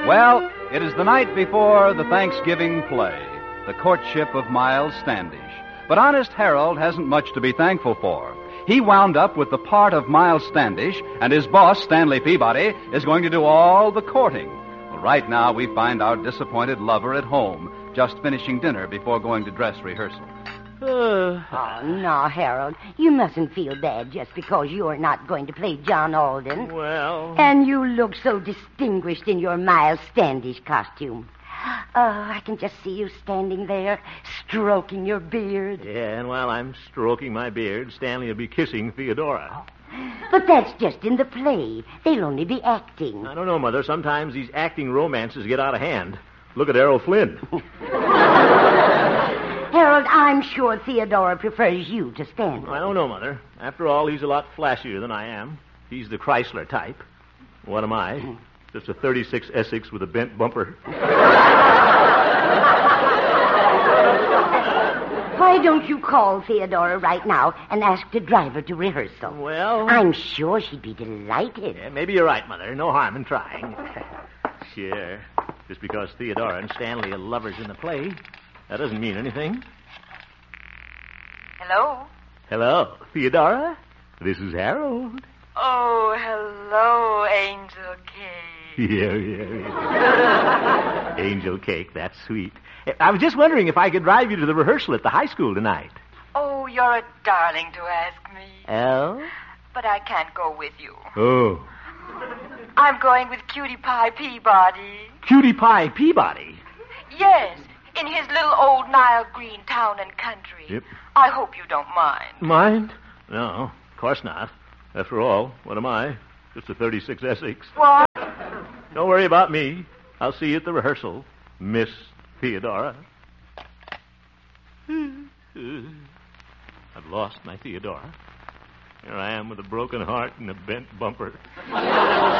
Well, it is the night before the Thanksgiving play, the courtship of Miles Standish. But Honest Harold hasn't much to be thankful for. He wound up with the part of Miles Standish, and his boss, Stanley Peabody, is going to do all the courting. Well, right now, we find our disappointed lover at home, just finishing dinner before going to dress rehearsal. Oh, no, Harold. You mustn't feel bad just because you're not going to play John Alden. Well... And you look so distinguished in your Miles Standish costume. Oh, I can just see you standing there, stroking your beard. Yeah, and while I'm stroking my beard, Stanley will be kissing Theodora. But that's just in the play. They'll only be acting. I don't know, Mother. Sometimes these acting romances get out of hand. Look at Errol Flynn. Harold, I'm sure Theodora prefers you to Stanley. I don't know, Mother. After all, he's a lot flashier than I am. He's the Chrysler type. What am I? Just a 36 Essex with a bent bumper. Why don't you call Theodora right now and ask to drive her to rehearsal? Well... I'm sure she'd be delighted. Yeah, maybe you're right, Mother. No harm in trying. Sure. Just because Theodora and Stanley are lovers in the play, that doesn't mean anything. Hello? Hello, Theodora. This is Harold. Oh, hello, Angel Cake. Yeah. Angel Cake, that's sweet. I was just wondering if I could drive you to the rehearsal at the high school tonight. Oh, you're a darling to ask me. Oh? But I can't go with you. Oh. I'm going with Cutie Pie Peabody. Cutie Pie Peabody? Yes, in his little old Nile Green town and country. Yep. I hope you don't mind. Mind? No, of course not. After all, what am I? Just a 36 Essex. What? Don't worry about me. I'll see you at the rehearsal, Miss Theodora. I've lost my Theodora. Here I am with a broken heart and a bent bumper.